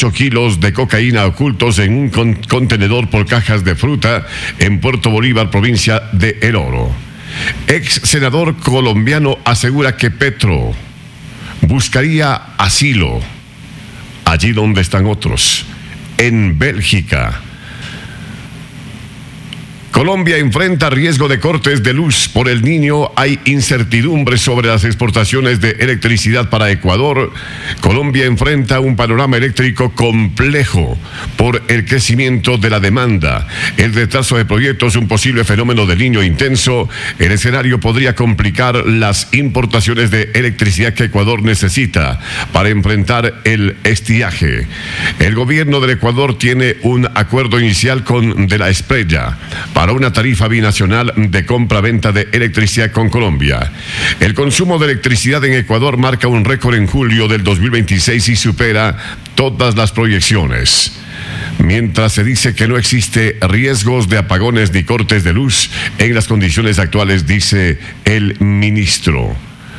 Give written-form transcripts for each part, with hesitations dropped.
8 kilos de cocaína ocultos en un contenedor por cajas de fruta en Puerto Bolívar, provincia de El Oro. Ex senador colombiano asegura que Petro buscaría asilo allí donde están otros, en Bélgica. Colombia enfrenta riesgo de cortes de luz por El Niño. Hay incertidumbre sobre las exportaciones de electricidad para Ecuador. Colombia enfrenta un panorama eléctrico complejo por el crecimiento de la demanda, el retraso de proyectos, un posible fenómeno del Niño intenso. El escenario podría complicar las importaciones de electricidad que Ecuador necesita para enfrentar el estiaje. El gobierno del Ecuador tiene un acuerdo inicial con De La Espriella para una tarifa binacional de compra-venta de electricidad con Colombia. El consumo de electricidad en Ecuador marca un récord en julio del 2026 y supera todas las proyecciones. Mientras se dice que no existe riesgos de apagones ni cortes de luz en las condiciones actuales, dice el ministro.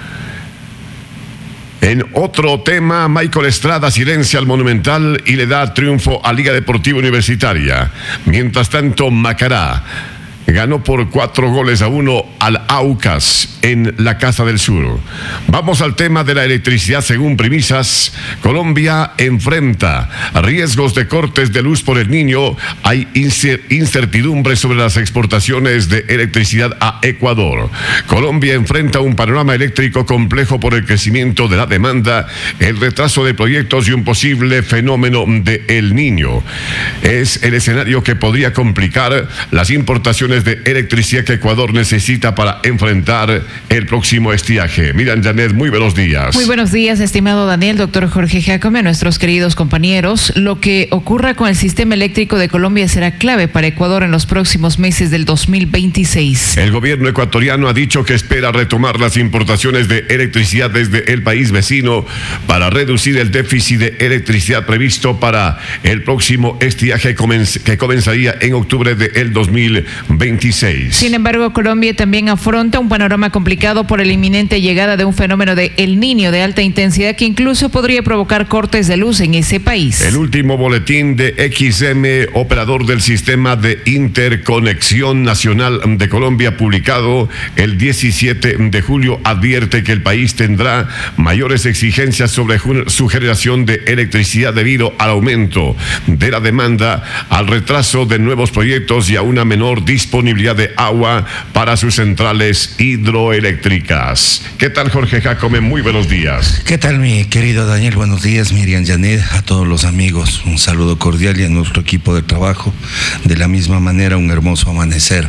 En otro tema, Michael Estrada silencia al Monumental y le da triunfo a Liga Deportiva Universitaria. Mientras tanto, Macará ganó por 4-1 al Aucas en la Casa del Sur. Vamos al tema de la electricidad. Según premisas, Colombia enfrenta riesgos de cortes de luz por El Niño. Hay incertidumbre sobre las exportaciones de electricidad a Ecuador. Colombia enfrenta un panorama eléctrico complejo por el crecimiento de la demanda, el retraso de proyectos y un posible fenómeno de El Niño. Es el escenario que podría complicar las importaciones de electricidad que Ecuador necesita para enfrentar el próximo estiaje. Miriam Janet, muy buenos días. Muy buenos días, estimado Daniel, doctor Jorge Jacome, nuestros queridos compañeros. Lo que ocurra con el sistema eléctrico de Colombia será clave para Ecuador en los próximos meses del 2026. El gobierno ecuatoriano ha dicho que espera retomar las importaciones de electricidad desde el país vecino para reducir el déficit de electricidad previsto para el próximo estiaje que comenzaría en octubre del 2026. Sin embargo, Colombia también afronta un panorama complicado por la inminente llegada de un fenómeno de El Niño de alta intensidad que incluso podría provocar cortes de luz en ese país. El último boletín de XM, operador del Sistema de Interconexión Nacional de Colombia, publicado el 17 de julio, advierte que el país tendrá mayores exigencias sobre su generación de electricidad debido al aumento de la demanda, al retraso de nuevos proyectos y a una menor disponibilidad de agua para sus centrales hidroeléctricas. ¿Qué tal, Jorge Jacome? Muy buenos días. ¿Qué tal, mi querido Daniel? Buenos días, Miriam Janet, a todos los amigos. Un saludo cordial y a nuestro equipo de trabajo. De la misma manera, un hermoso amanecer.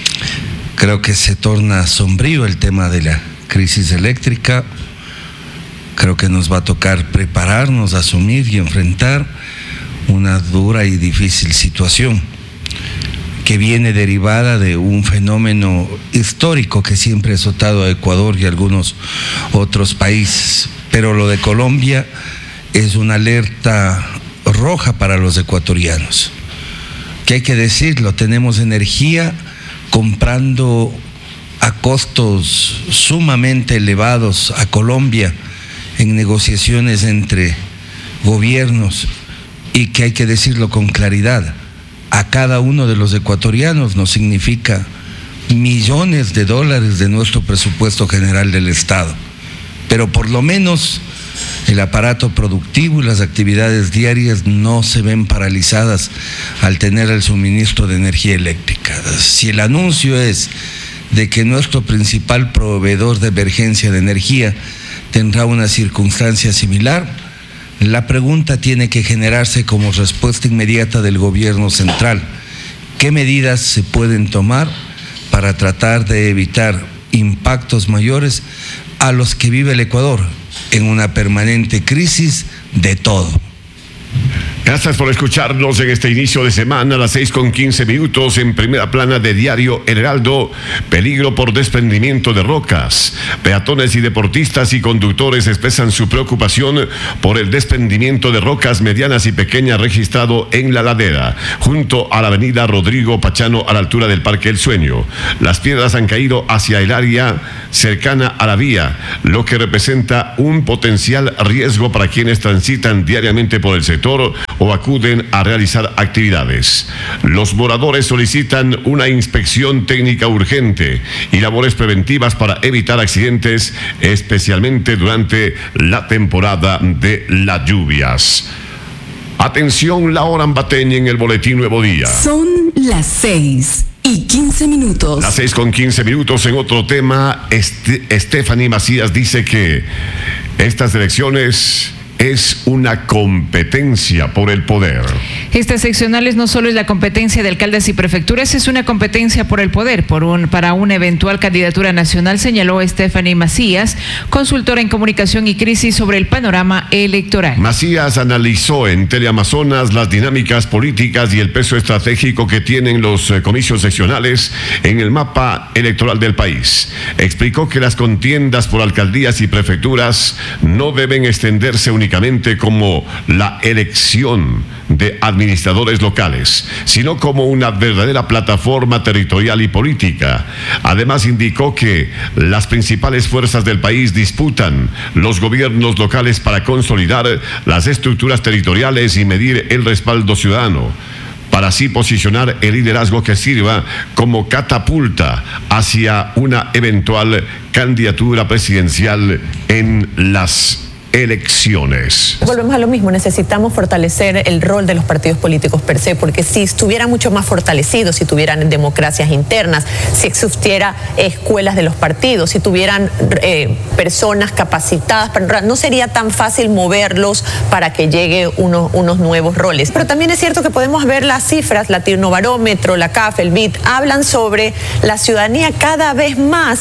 Creo que se torna sombrío el tema de la crisis eléctrica. Creo que nos va a tocar prepararnos, asumir y enfrentar una dura y difícil situación que viene derivada de un fenómeno histórico que siempre ha azotado a Ecuador y algunos otros países. Pero lo de Colombia es una alerta roja para los ecuatorianos. Que hay que decirlo, tenemos energía comprando a costos sumamente elevados a Colombia en negociaciones entre gobiernos, y que hay que decirlo con claridad, a cada uno de los ecuatorianos nos significa millones de dólares de nuestro presupuesto general del Estado. Pero por lo menos el aparato productivo y las actividades diarias no se ven paralizadas al tener el suministro de energía eléctrica. Si el anuncio es de que nuestro principal proveedor de emergencia de energía tendrá una circunstancia similar, la pregunta tiene que generarse como respuesta inmediata del gobierno central. ¿Qué medidas se pueden tomar para tratar de evitar impactos mayores a los que vive el Ecuador en una permanente crisis de todo? Gracias por escucharnos en este inicio de semana a las 6:15 en primera plana de Diario El Heraldo. Peligro por desprendimiento de rocas. Peatones y deportistas y conductores expresan su preocupación por el desprendimiento de rocas medianas y pequeñas registrado en la ladera, junto a la avenida Rodrigo Pachano a la altura del Parque El Sueño. Las piedras han caído hacia el área cercana a la vía, lo que representa un potencial riesgo para quienes transitan diariamente por el sector o acuden a realizar actividades. Los moradores solicitan una inspección técnica urgente y labores preventivas para evitar accidentes, especialmente durante la temporada de las lluvias. Atención, la hora ambateña en el Boletín Nuevo Día. Son las 6:15. Las 6:15. En otro tema, Stephanie Macías dice que estas elecciones es una competencia por el poder. Estas seccionales no solo es la competencia de alcaldes y prefecturas, es una competencia por el poder, para una eventual candidatura nacional, señaló Stephanie Macías, consultora en comunicación y crisis sobre el panorama electoral. Macías analizó en Teleamazonas las dinámicas políticas y el peso estratégico que tienen los comicios seccionales en el mapa electoral del país. Explicó que las contiendas por alcaldías y prefecturas no deben extenderse únicamente como la elección de administradores locales, sino como una verdadera plataforma territorial y política. Además, indicó que las principales fuerzas del país disputan los gobiernos locales para consolidar las estructuras territoriales y medir el respaldo ciudadano, para así posicionar el liderazgo que sirva como catapulta hacia una eventual candidatura presidencial en las elecciones. Volvemos a lo mismo, necesitamos fortalecer el rol de los partidos políticos per se, porque si estuvieran mucho más fortalecidos, si tuvieran democracias internas, si existiera escuelas de los partidos, si tuvieran personas capacitadas, no sería tan fácil moverlos para que llegue unos nuevos roles. Pero también es cierto que podemos ver las cifras, Latinobarómetro, la CAF, el BID, hablan sobre la ciudadanía cada vez más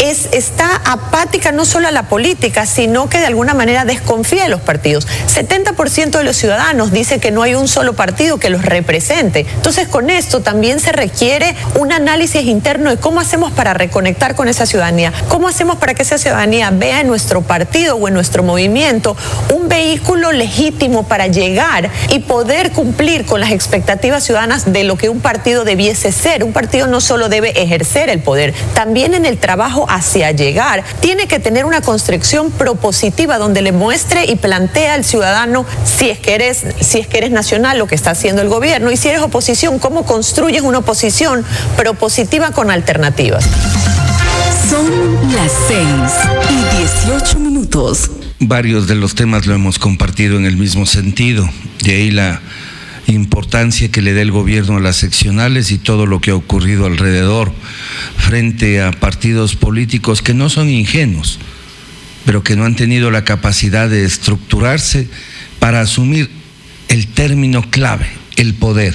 está apática no solo a la política, sino que de alguna manera desconfía de los partidos. 70% de los ciudadanos dice que no hay un solo partido que los represente. Entonces, con esto también se requiere un análisis interno de cómo hacemos para reconectar con esa ciudadanía, cómo hacemos para que esa ciudadanía vea en nuestro partido o en nuestro movimiento un vehículo legítimo para llegar y poder cumplir con las expectativas ciudadanas de lo que un partido debiese ser. Un partido no solo debe ejercer el poder, también en el trabajo hacia llegar, tiene que tener una construcción propositiva donde le muestre y plantea al ciudadano si es que eres nacional, lo que está haciendo el gobierno, y si eres oposición, cómo construyes una oposición propositiva con alternativas. Son las 6:18. Varios de los temas lo hemos compartido en el mismo sentido, de ahí la importancia que le da el gobierno a las seccionales y todo lo que ha ocurrido alrededor frente a partidos políticos que no son ingenuos, pero que no han tenido la capacidad de estructurarse para asumir el término clave, el poder.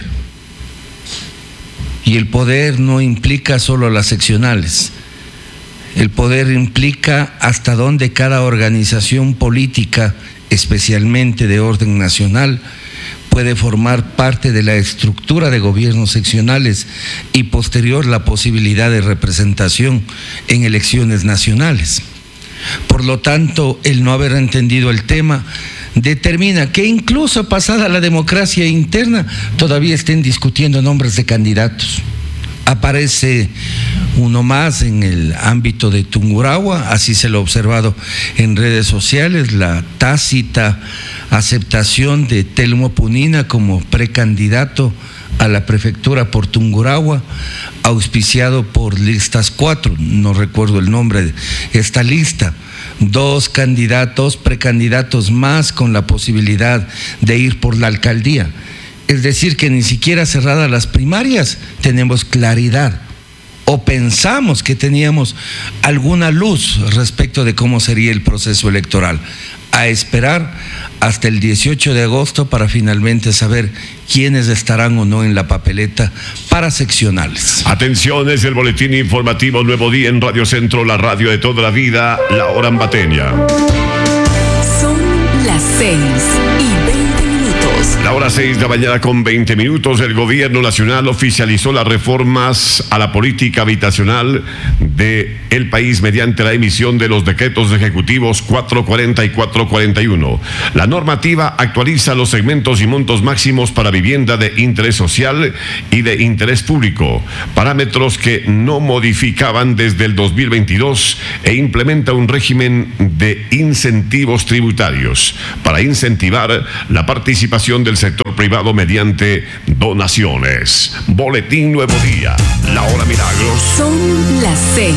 Y el poder no implica solo las seccionales, el poder implica hasta dónde cada organización política, especialmente de orden nacional, puede formar parte de la estructura de gobiernos seccionales y posterior la posibilidad de representación en elecciones nacionales. Por lo tanto, el no haber entendido el tema determina que incluso pasada la democracia interna todavía estén discutiendo nombres de candidatos. Aparece uno más en el ámbito de Tungurahua, así se lo ha observado en redes sociales, la tácita aceptación de Telmo Punina como precandidato a la prefectura por Tungurahua, auspiciado por listas 4, no recuerdo el nombre de esta lista, 2 precandidatos más con la posibilidad de ir por la alcaldía. Es decir, que ni siquiera cerradas las primarias tenemos claridad o pensamos que teníamos alguna luz respecto de cómo sería el proceso electoral. A esperar hasta el 18 de agosto para finalmente saber quiénes estarán o no en la papeleta para seccionales. Atención, es el boletín informativo Nuevo Día en Radio Centro, la radio de toda la vida, la hora ambateña. Son las 6:20. La hora 6 de la mañana con 20 minutos, el gobierno nacional oficializó las reformas a la política habitacional del país mediante la emisión de los decretos ejecutivos 440 y 441. La normativa actualiza los segmentos y montos máximos para vivienda de interés social y de interés público, parámetros que no modificaban desde el 2022, e implementa un régimen de incentivos tributarios para incentivar la participación del sector privado mediante donaciones. Boletín Nuevo Día, la hora milagros. Son las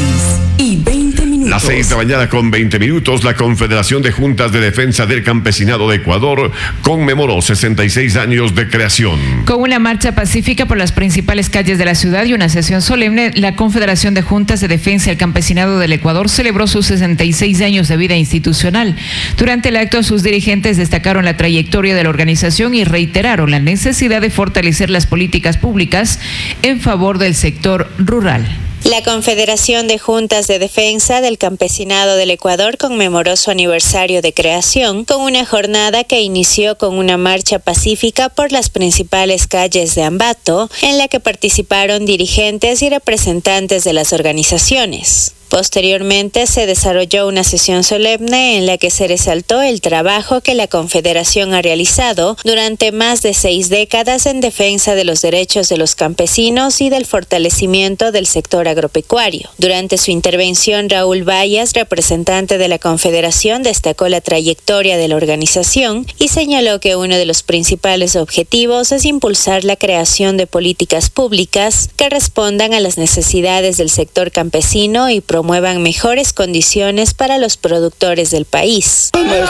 6:20 minutos. Las 6 de la mañana con 20 minutos, la Confederación de Juntas de Defensa del Campesinado de Ecuador conmemoró 66 años de creación. Con una marcha pacífica por las principales calles de la ciudad y una sesión solemne, la Confederación de Juntas de Defensa del Campesinado del Ecuador celebró sus 66 años de vida institucional. Durante el acto, sus dirigentes destacaron la trayectoria de la organización y reiteraron la necesidad de fortalecer las políticas públicas en favor del sector rural. La Confederación de Juntas de Defensa del Campesinado del Ecuador conmemoró su aniversario de creación con una jornada que inició con una marcha pacífica por las principales calles de Ambato, en la que participaron dirigentes y representantes de las organizaciones. Posteriormente se desarrolló una sesión solemne en la que se resaltó el trabajo que la Confederación ha realizado durante más de 6 décadas en defensa de los derechos de los campesinos y del fortalecimiento del sector agropecuario. Durante su intervención, Raúl Vallas, representante de la Confederación, destacó la trayectoria de la organización y señaló que uno de los principales objetivos es impulsar la creación de políticas públicas que respondan a las necesidades del sector campesino y promuevan mejores condiciones para los productores del país.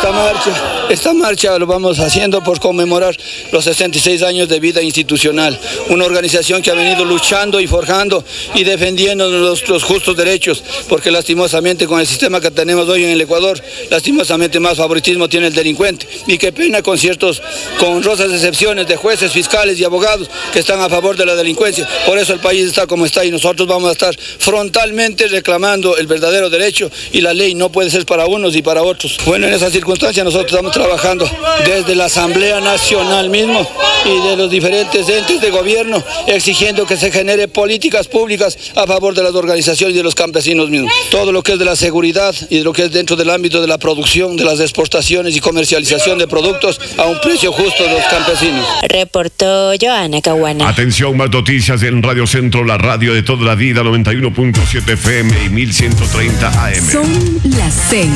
Esta marcha lo vamos haciendo por conmemorar los 66 años de vida institucional, una organización que ha venido luchando y forjando y defendiendo los justos derechos, porque lastimosamente con el sistema que tenemos hoy en el Ecuador, lastimosamente más favoritismo tiene el delincuente, y qué pena con honrosas excepciones de jueces, fiscales y abogados que están a favor de la delincuencia. Por eso el país está como está y nosotros vamos a estar frontalmente reclamando el verdadero derecho, y la ley no puede ser para unos y para otros. Bueno, en esa circunstancia nosotros estamos trabajando desde la Asamblea Nacional mismo y de los diferentes entes de gobierno, exigiendo que se genere políticas públicas a favor de las organizaciones y de los campesinos mismos. Todo lo que es de la seguridad y de lo que es dentro del ámbito de la producción, de las exportaciones y comercialización de productos a un precio justo de los campesinos. Reportó Joana Caguana. Atención, más noticias en Radio Centro, la radio de toda la vida, 91.7 FM y 1130 AM. Son las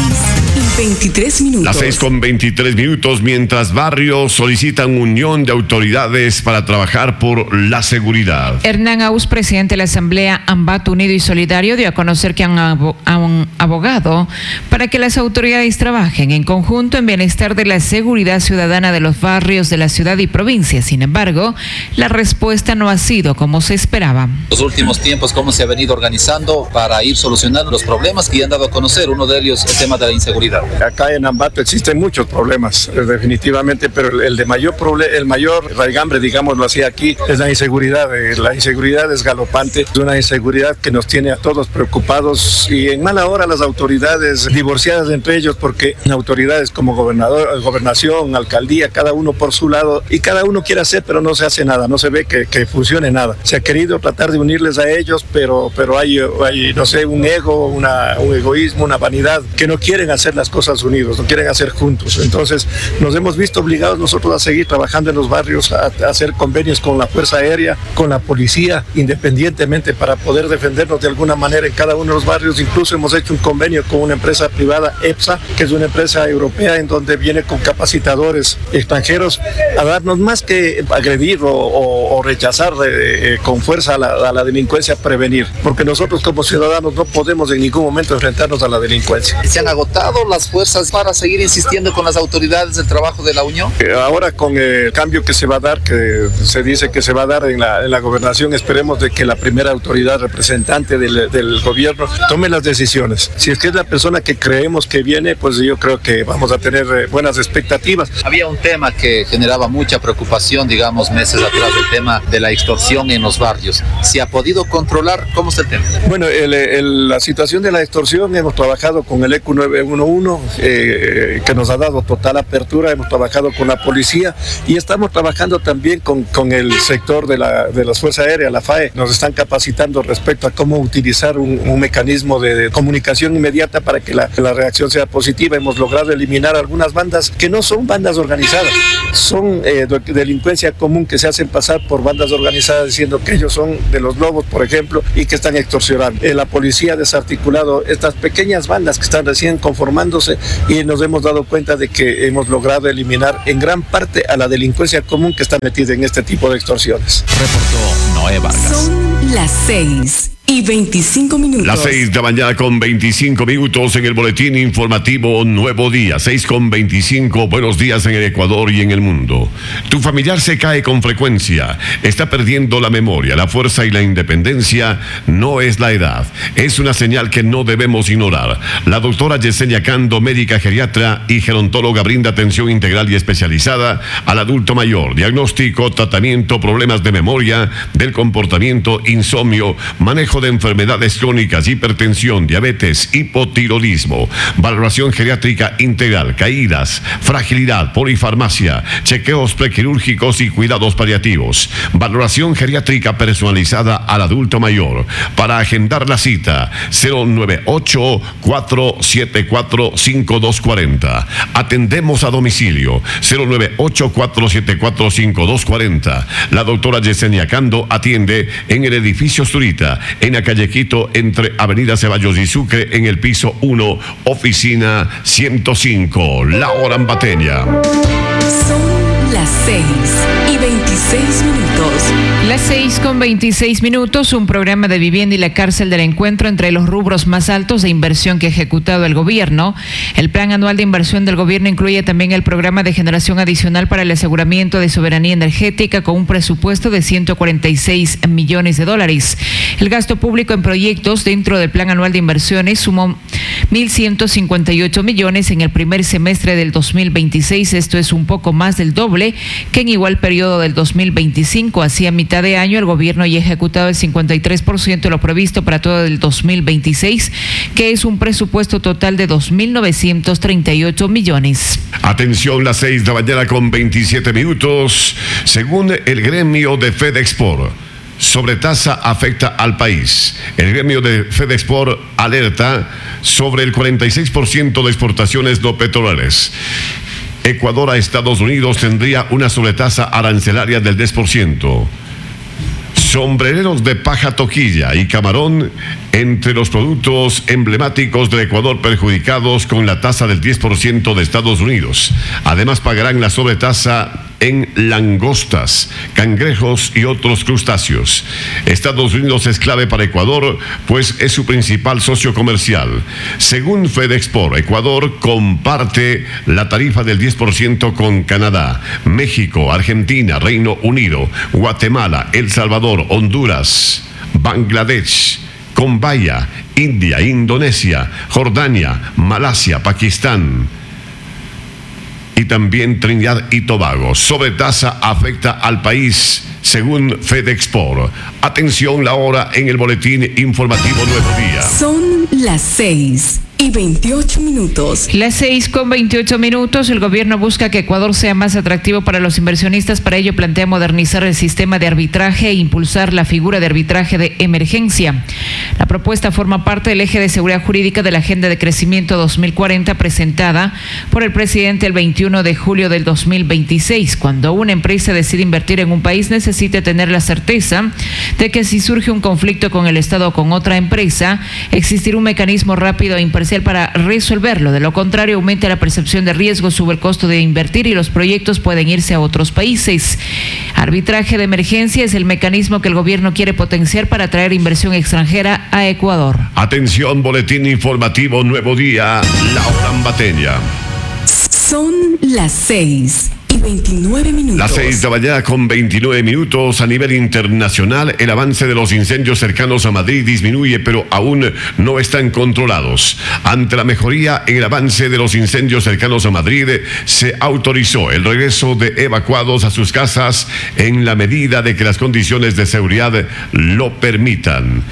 6:23 minutos. Las 6:23 minutos, mientras barrios solicitan unión de autoridades para trabajar por la seguridad. Hernán Aus, presidente de la Asamblea Ambato Unido y Solidario, dio a conocer que han abogado para que las autoridades trabajen en conjunto en bienestar de la seguridad ciudadana de los barrios de la ciudad y provincia. Sin embargo, la respuesta no ha sido como se esperaba. Los últimos tiempos, cómo se ha venido organizando para ir solucionando los problemas que ya han dado a conocer. Uno de ellos, el tema de la inseguridad. Acá en Ambato existen muchos problemas, definitivamente, pero el mayor raigambre, digámoslo así, aquí es la inseguridad. La inseguridad es galopante, es una inseguridad que nos tiene a todos preocupados, y en mala hora las autoridades divorciadas entre ellos, porque autoridades como gobernación, alcaldía, cada uno por su lado, y cada uno quiere hacer, pero no se hace nada, no se ve que funcione nada. Se ha querido tratar de unirles a ellos, pero hay no sé, un ego, un egoísmo, una vanidad, que no quieren hacer las cosas unidos, no quieren hacer juntos. Entonces nos hemos visto obligados nosotros a seguir trabajando en los barrios, a hacer convenios con la Fuerza Aérea, con la policía, independientemente, para poder defendernos de alguna manera en cada uno de los barrios. Incluso hemos hecho un convenio con una empresa privada, EPSA, que es una empresa europea, en donde viene con capacitadores extranjeros a darnos, más que agredir o rechazar con fuerza a la delincuencia, prevenir, porque nosotros como ciudadanos no podemos en ningún momento enfrentarnos a la delincuencia. ¿Se han agotado las fuerzas para seguir insistiendo con las autoridades del trabajo de la Unión? Ahora, con el cambio que se va a dar, que se dice que se va a dar en la gobernación, esperemos de que la primera autoridad representante del gobierno tome las decisiones. Si es que es la persona que creemos que viene, pues yo creo que vamos a tener buenas expectativas. Había un tema que generaba mucha preocupación, digamos, meses atrás, el tema de la extorsión en los barrios. ¿Se ha podido controlar? ¿Cómo está el tema? Bueno, la situación de la extorsión, hemos trabajado con el ECU 911, que nos ha dado total apertura, hemos trabajado con la policía y estamos trabajando también con el sector de las Fuerzas Aéreas, la FAE. Nos están capacitando respecto a cómo utilizar un mecanismo de comunicación inmediata para que la reacción sea positiva. Hemos logrado eliminar algunas bandas que no son bandas organizadas, son delincuencia común, que se hacen pasar por bandas organizadas diciendo que ellos son de los lobos, por ejemplo, y que están extorsionando. La policía ha desarticulado estas pequeñas bandas que están recién conformándose, y nos hemos dado cuenta de que hemos logrado eliminar en gran parte a la delincuencia común común que está metida en este tipo de extorsiones. Reportó Noé Vargas. Son las 6:25. Las 6 de la mañana con 25 minutos en el boletín informativo Nuevo Día. 6:25. Buenos días en el Ecuador y en el mundo. Tu familiar se cae con frecuencia. Está perdiendo la memoria, la fuerza y la independencia. No es la edad. Es una señal que no debemos ignorar. La doctora Yesenia Cando, médica geriatra y gerontóloga, brinda atención integral y especializada al adulto mayor. Diagnóstico, tratamiento, problemas de memoria, del comportamiento, insomnio, manejo de enfermedades crónicas, hipertensión, diabetes, hipotiroidismo, valoración geriátrica integral, caídas, fragilidad, polifarmacia, chequeos prequirúrgicos y cuidados paliativos, valoración geriátrica personalizada al adulto mayor. Para agendar la cita, 098-474-5240. Atendemos a domicilio, 098-474-5240. La doctora Yesenia Cando atiende en el edificio Zurita, en la calle Quito, entre Avenida Ceballos y Sucre, en el piso 1, oficina 105. La hora ambateña. Son las 6:26. Las 6:26, un programa de vivienda y la cárcel del encuentro entre los rubros más altos de inversión que ha ejecutado el gobierno. El plan anual de inversión del gobierno incluye también el programa de generación adicional para el aseguramiento de soberanía energética con un presupuesto de $146 millones. El gasto público en proyectos dentro del plan anual de inversiones sumó 1.158 millones en el primer semestre del 2026. Esto es un poco más del doble que en igual periodo del 2025. Hacia mitad de año el gobierno ya ha ejecutado el 53% de lo previsto para todo el 2026, que es un presupuesto total de 2.938 millones. Atención, las 6 de la mañana con 27 minutos. Según el gremio de FedExport, sobretasa afecta al país. El gremio de FedExport alerta sobre el 46% de exportaciones no petroleras. Ecuador a Estados Unidos tendría una sobretasa arancelaria del 10%. Sombrereros de paja, toquilla y camarón entre los productos emblemáticos del Ecuador perjudicados con la tasa del 10% de Estados Unidos. Además pagarán la sobretasa en langostas, cangrejos y otros crustáceos. Estados Unidos es clave para Ecuador, pues es su principal socio comercial. Según FedExport, Ecuador comparte la tarifa del 10% con Canadá, México, Argentina, Reino Unido, Guatemala, El Salvador, Honduras, Bangladesh, Combaya, India, Indonesia, Jordania, Malasia, Pakistán y también Trinidad y Tobago. Sobretasa afecta al país, según FedExport. Atención, la hora en el boletín informativo Nuevo Día. Son las 6:28. Las 6:28. El gobierno busca que Ecuador sea más atractivo para los inversionistas. Para ello plantea modernizar el sistema de arbitraje e impulsar la figura de arbitraje de emergencia. La propuesta forma parte del eje de seguridad jurídica de la Agenda de Crecimiento 2040 presentada por el presidente el 21 de julio del 2026. Cuando una empresa decide invertir en un país, necesita tener la certeza de que si surge un conflicto con el Estado o con otra empresa, existirá un mecanismo rápido e imparcial para resolverlo. De lo contrario, aumenta la percepción de riesgo, sube el costo de invertir y los proyectos pueden irse a otros países. Arbitraje de emergencia es el mecanismo que el gobierno quiere potenciar para atraer inversión extranjera a Ecuador. Atención, boletín informativo Nuevo Día, la hora ambateña. Son las 6:29. Las 6 de la mañana con 29 minutos. A nivel internacional, el avance de los incendios cercanos a Madrid disminuye, pero aún no están controlados. Ante la mejoría en el avance de los incendios cercanos a Madrid, se autorizó el regreso de evacuados a sus casas en la medida de que las condiciones de seguridad lo permitan.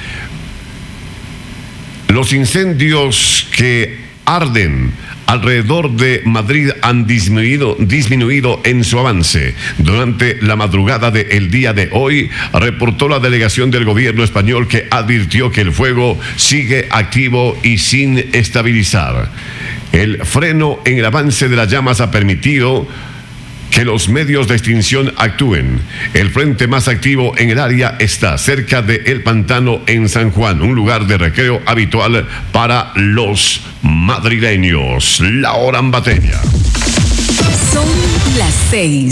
Los incendios que arden alrededor de Madrid han disminuido en su avance. Durante la madrugada del día de hoy, reportó la delegación del gobierno español que advirtió que el fuego sigue activo y sin estabilizar. El freno en el avance de las llamas ha permitido que los medios de extinción actúen. El frente más activo en el área está cerca de El Pantano en San Juan, un lugar de recreo habitual para los madrileños. La hora ambateña. Son las 6:30.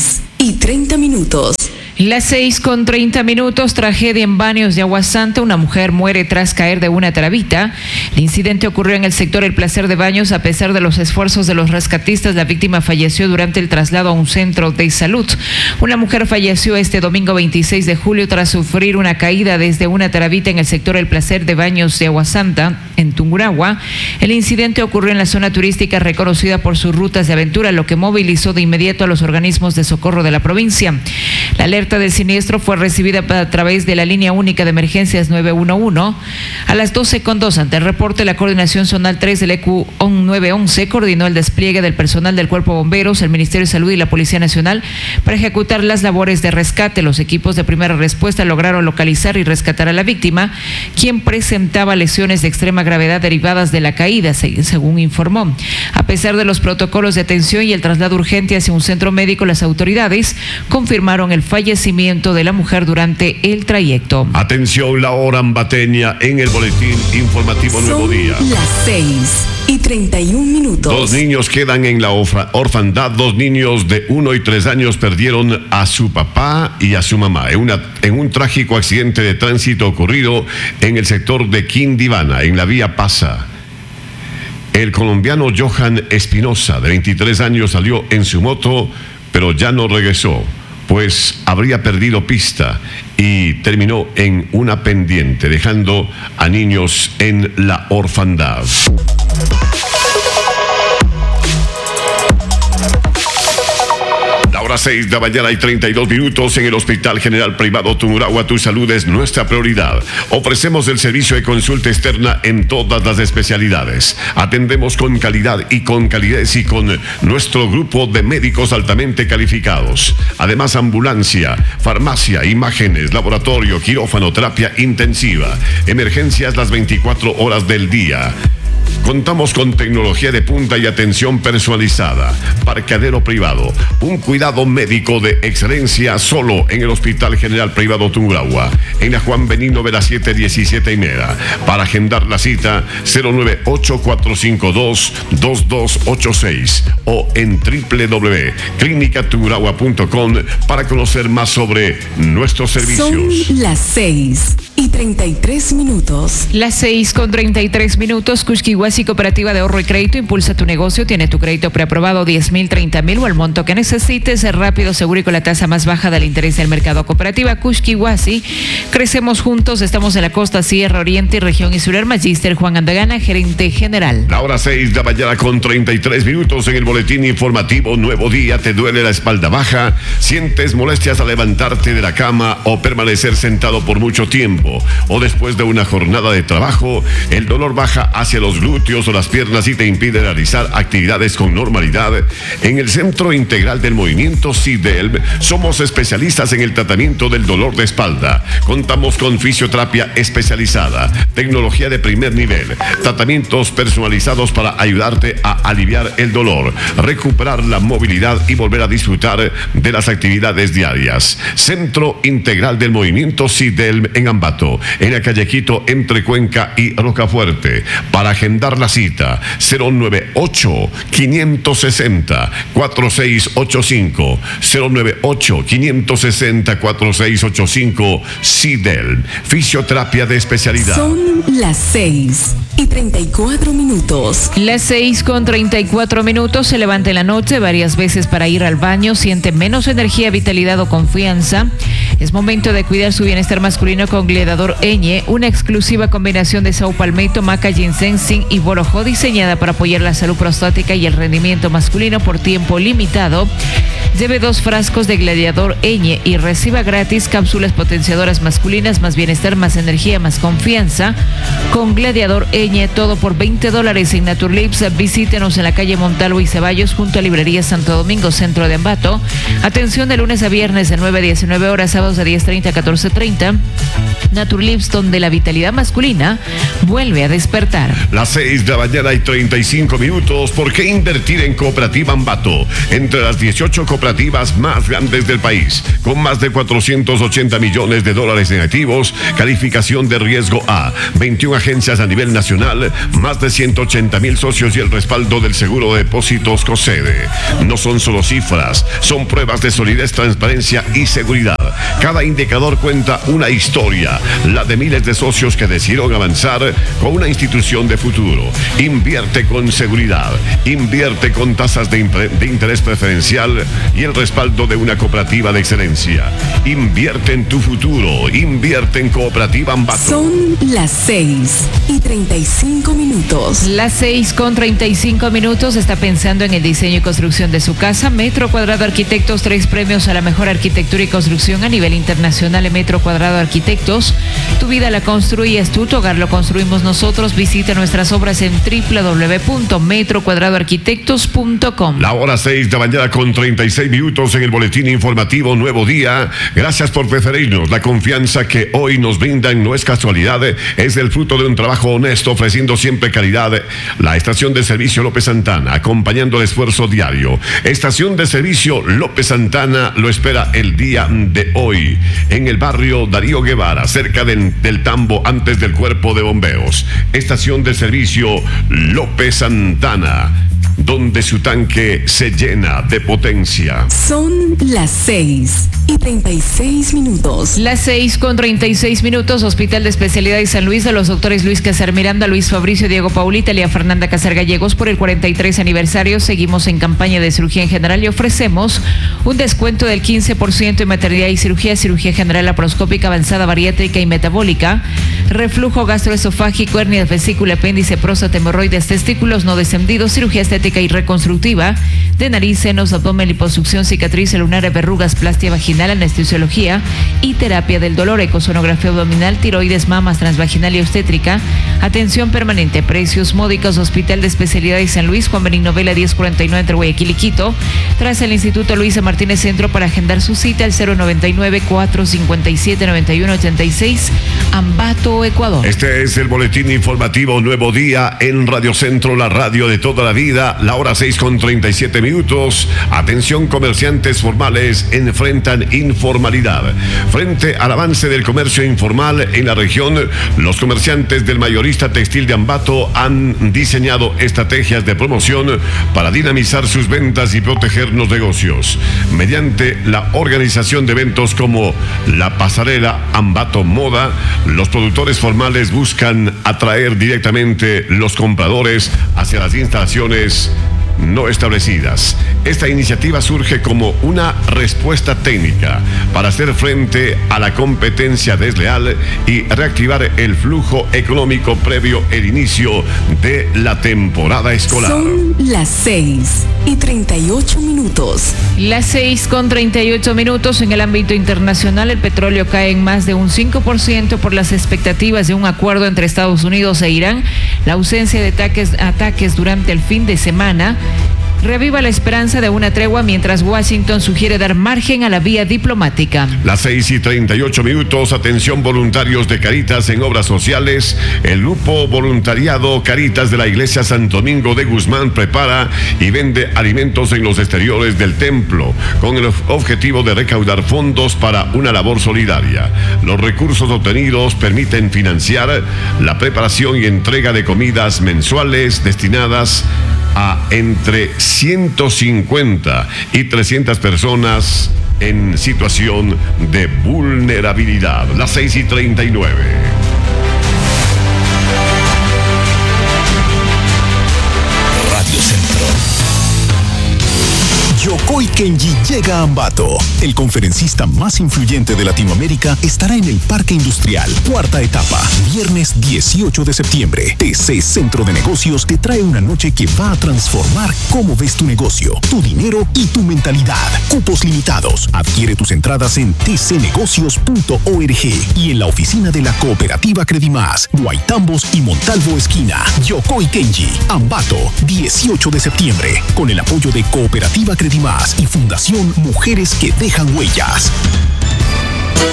6:30 minutos. Las 6:30, tragedia en Baños de Agua Santa. Una mujer muere tras caer de una taravita. El incidente ocurrió en el sector El Placer de Baños. A pesar de los esfuerzos de los rescatistas, la víctima falleció durante el traslado a un centro de salud. Una mujer falleció este domingo 26 de julio tras sufrir una caída desde una taravita en el sector El Placer de Baños de Agua Santa, en Tungurahua. El incidente ocurrió en la zona turística reconocida por sus rutas de aventura, lo que movilizó de inmediato a los organismos de socorro de la provincia. La alerta del siniestro fue recibida a través de la línea única de emergencias 911. A las 12:02, ante el reporte, la Coordinación Zonal 3 del EQ 911 coordinó el despliegue del personal del Cuerpo de Bomberos, el Ministerio de Salud y la Policía Nacional para ejecutar las labores de rescate. Los equipos de primera respuesta lograron localizar y rescatar a la víctima, quien presentaba lesiones de extrema gravedad derivadas de la caída, según informó. A pesar de los protocolos de atención y el traslado urgente hacia un centro médico, las autoridades confirmaron el fallecimiento de la mujer durante el trayecto. Atención, la hora ambateña en el boletín informativo Nuevo Día. Las 6:31 minutos. 2 niños quedan en la orfandad. 2 niños de 1 y 3 años perdieron a su papá y a su mamá en un trágico accidente de tránsito ocurrido en el sector de Quindivana, en la vía Pasa. El colombiano Johan Espinosa, de 23 años, salió en su moto, pero ya no regresó, pues habría perdido pista y terminó en una pendiente, dejando a niños en la orfandad. Ahora 6 de la mañana y 32 minutos en el Hospital General Privado Tungurahua. Tu salud es nuestra prioridad. Ofrecemos el servicio de consulta externa en todas las especialidades. Atendemos con calidad y con calidez y con nuestro grupo de médicos altamente calificados. Además, ambulancia, farmacia, imágenes, laboratorio, quirófano, terapia intensiva, emergencias las 24 horas del día. Contamos con tecnología de punta y atención personalizada, parqueadero privado, un cuidado médico de excelencia solo en el Hospital General Privado Tungurahua, en la Juan Benigno de la 717 y media. Para agendar la cita, 098-452-2286 o en www.clinicatungurahua.com para conocer más sobre nuestros servicios. Son las 6:33 minutos. Las 6:33, Cusquihuasi Cooperativa de Ahorro y Crédito impulsa tu negocio. Tiene tu crédito preaprobado 10,000, 30,000 o el monto que necesites. Es rápido, seguro y con la tasa más baja del interés del mercado. Cooperativa Cusquihuasi, crecemos juntos. Estamos en la costa, Sierra Oriente y región insular. Magíster Juan Andagana, gerente general. La hora 6 de la mañana con 33 minutos en el boletín informativo Nuevo Día. ¿Te duele la espalda baja? ¿Sientes molestias al levantarte de la cama o permanecer sentado por mucho tiempo? ¿O después de una jornada de trabajo, el dolor baja hacia los glúteos o las piernas y te impide realizar actividades con normalidad? En el Centro Integral del Movimiento CIDELM somos especialistas en el tratamiento del dolor de espalda. Contamos con fisioterapia especializada, tecnología de primer nivel, tratamientos personalizados para ayudarte a aliviar el dolor, recuperar la movilidad y volver a disfrutar de las actividades diarias. Centro Integral del Movimiento CIDELM en Ambato, en la calle Quito, entre Cuenca y Rocafuerte. Para agendar la cita, 098-560-4685, 098-560-4685, CIDELM, fisioterapia de especialidad. Son las 6:34 minutos. Las 6:34, se levanta en la noche varias veces para ir al baño, siente menos energía, vitalidad o confianza. Es momento de cuidar su bienestar masculino con Gladiador Eñe, una exclusiva combinación de saupalmeto, maca, ginseng, zinc y borojó, diseñada para apoyar la salud prostática y el rendimiento masculino por tiempo limitado. Lleve 2 frascos de Gladiador Eñe y reciba gratis cápsulas potenciadoras masculinas, más bienestar, más energía, más confianza. Con Gladiador Eñe, todo por $20 en Naturlips. Visítenos en la calle Montalvo y Ceballos, junto a Librería Santo Domingo, centro de Ambato. Atención de lunes a viernes de 9 a 19 horas, sábado sábados de 10:30 a 14:30. Naturlips, donde la vitalidad masculina vuelve a despertar. Las 6 de la mañana y 35 minutos. ¿Por qué invertir en Cooperativa Ambato? Entre las 18 cooperativas más grandes del país, con más de 480 millones de dólares en activos, calificación de riesgo A, 21 agencias a nivel nacional, más de 180,000 socios y el respaldo del Seguro de Depósitos COSEDE. No son solo cifras, son pruebas de solidez, transparencia y seguridad. Cada indicador cuenta una historia, la de miles de socios que decidieron avanzar con una institución de futuro. Invierte con seguridad, invierte con tasas de interés preferencial y el respaldo de una cooperativa de excelencia. Invierte en tu futuro, invierte en Cooperativa Ambato. Son las 6:35 minutos. Las 6:35 minutos. Está pensando en el diseño y construcción de su casa. Metro Cuadrado Arquitectos, 3 premios a la mejor arquitectura y construcción a nivel internacional en Metro Cuadrado Arquitectos. Tu vida la construyes tú, tu hogar lo construimos nosotros. Visita nuestras obras en www.metrocuadradoarquitectos.com. La hora 6 de la mañana con 36 minutos en el boletín informativo Nuevo Día. Gracias por preferirnos. La confianza que hoy nos brindan no es casualidad, es el fruto de un trabajo honesto, ofreciendo siempre calidad. La estación de servicio López Santana, acompañando el esfuerzo diario. Estación de servicio López Santana lo espera el día de hoy en el barrio Darío Guevara, cerca del Tambo, antes del cuerpo de bomberos. Estación de servicio López Santana, donde su tanque se llena de potencia. Son las 6:36 minutos. Las 6:36 minutos. Hospital de Especialidades San Luis, de los doctores Luis Casar Miranda, Luis Fabricio, Diego Paulita, Lía Fernanda Casar Gallegos. Por el 43 aniversario seguimos en campaña de cirugía en general y ofrecemos un descuento del 15% en maternidad y cirugía general laparoscópica, avanzada, bariátrica y metabólica, reflujo gastroesofágico, hernia de vesícula, apéndice, próstata, hemorroides, testículos no descendidos, cirugía estética y reconstructiva de nariz, senos, abdomen, liposucción, cicatriz lunar, verrugas, plastia vaginal, anestesiología y terapia del dolor, ecosonografía abdominal, tiroides, mamas, transvaginal y obstétrica. Atención permanente, precios módicos. Hospital de Especialidades San Luis, Juan Benigno Vela 1049 entre Guayaquil y Quito. Tras el Instituto Luisa Martínez Centro. Para agendar su cita al 099-457-9186, Ambato, Ecuador. Este es el boletín informativo Nuevo Día en Radio Centro, la radio de toda la vida. La hora 6:37 minutos. Atención, comerciantes formales enfrentan informalidad. Frente al avance del comercio informal en la región, los comerciantes del mayorista textil de Ambato han diseñado estrategias de promoción para dinamizar sus ventas y proteger los negocios. Mediante la organización de eventos como la pasarela Ambato Moda, los productores formales buscan atraer directamente los compradores hacia las instalaciones no establecidas. Esta iniciativa surge como una respuesta técnica para hacer frente a la competencia desleal y reactivar el flujo económico previo el inicio de la temporada escolar. Son las 6:38 minutos. Las 6:38 minutos. En el ámbito internacional, el petróleo cae en más de un 5% por las expectativas de un acuerdo entre Estados Unidos e Irán. La ausencia de ataques durante el fin de semana reviva la esperanza de una tregua, mientras Washington sugiere dar margen a la vía diplomática. Las 6:38 minutos. Atención, voluntarios de Caritas en obras sociales. El grupo voluntariado Caritas de la Iglesia Santo Domingo de Guzmán prepara y vende alimentos en los exteriores del templo con el objetivo de recaudar fondos para una labor solidaria. Los recursos obtenidos permiten financiar la preparación y entrega de comidas mensuales destinadas a entre 150 y 300 personas en situación de vulnerabilidad. Las 6:39. Radio Centro. Yokoi Kenji llega a Ambato. El conferencista más influyente de Latinoamérica estará en el Parque Industrial, cuarta etapa, viernes 18 de septiembre. TC Centro de Negocios te trae una noche que va a transformar cómo ves tu negocio, tu dinero y tu mentalidad. Cupos limitados. Adquiere tus entradas en tcnegocios.org y en la oficina de la Cooperativa Credimás, Guaitambos y Montalvo esquina. Yokoi Kenji, Ambato, 18 de septiembre, con el apoyo de Cooperativa Credimás y Fundación Mujeres que Dejan Huellas.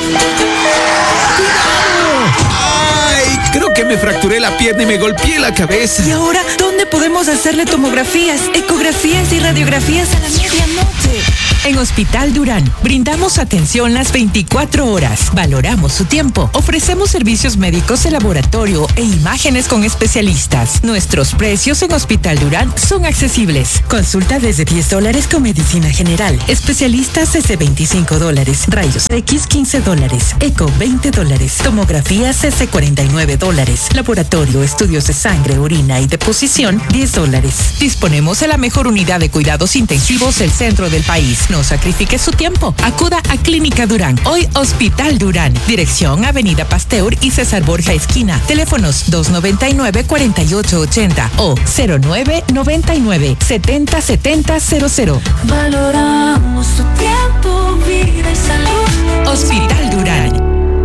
¡Ay! Creo que me fracturé la pierna y me golpeé la cabeza. ¿Y ahora dónde podemos hacerle tomografías, ecografías y radiografías a la medianoche? En Hospital Durán brindamos atención las 24 horas. Valoramos su tiempo. Ofrecemos servicios médicos de laboratorio e imágenes con especialistas. Nuestros precios en Hospital Durán son accesibles. Consulta desde $10 con medicina general. Especialistas desde $25. Rayos X $15. Eco $20. Tomografías desde $49. Laboratorio, estudios de sangre, orina y deposición $10. Disponemos de la mejor unidad de cuidados intensivos del centro del país. No sacrifique su tiempo. Acuda a Clínica Durán. Hoy Hospital Durán. Dirección Avenida Pasteur y César Borja Esquina. Teléfonos 299-4880 o 0999-707000. Valoramos tu tiempo, vida y salud. Hospital Durán.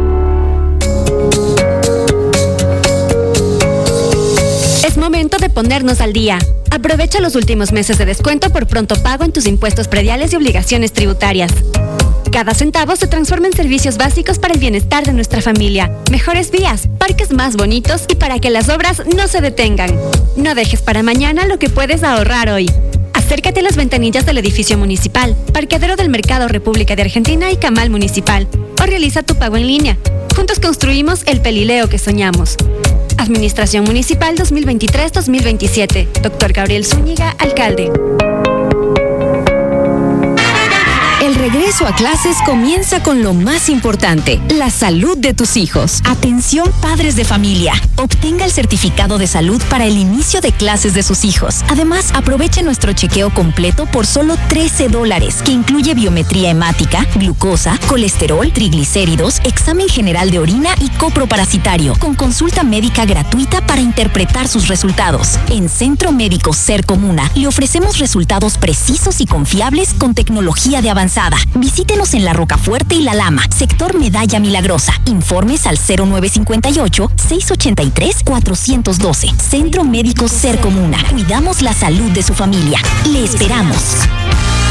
Es momento de ponernos al día. Aprovecha los últimos meses de descuento por pronto pago en tus impuestos prediales y obligaciones tributarias. Cada centavo se transforma en servicios básicos para el bienestar de nuestra familia, mejores vías, parques más bonitos y para que las obras no se detengan. No dejes para mañana lo que puedes ahorrar hoy. Acércate a las ventanillas del edificio municipal, parqueadero del Mercado República de Argentina y Camal Municipal, o realiza tu pago en línea. Juntos construimos el Pelileo que soñamos. Administración Municipal 2023-2027. Dr. Gabriel Zúñiga, alcalde. El regreso a clases comienza con lo más importante, la salud de tus hijos. Atención padres de familia, obtenga el certificado de salud para el inicio de clases de sus hijos. Además, aproveche nuestro chequeo completo por solo $13, que incluye biometría hemática, glucosa, colesterol, triglicéridos, examen general de orina y coproparasitario, con consulta médica gratuita para interpretar sus resultados. En Centro Médico Sercomuna le ofrecemos resultados precisos y confiables con tecnología de avanzada. Visítenos en La Rocafuerte y La Lama, sector Medalla Milagrosa. Informes al 0958-683-412. Centro Médico Sercomuna. Cuidamos la salud de su familia. Le esperamos.